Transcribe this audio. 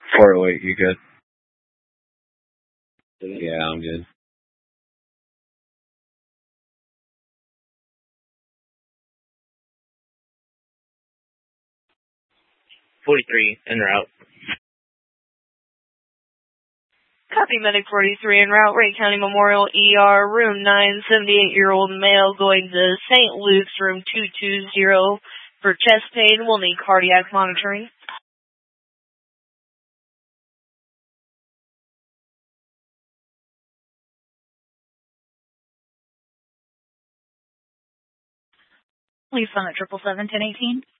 408, you good? Yeah, I'm good. 43 en route. Copy, Medic 43 en route, Wright County Memorial ER, room 9, 78-year-old male going to St. Luke's, room 220 for chest pain. We'll need cardiac monitoring. Please phone at 777-1018.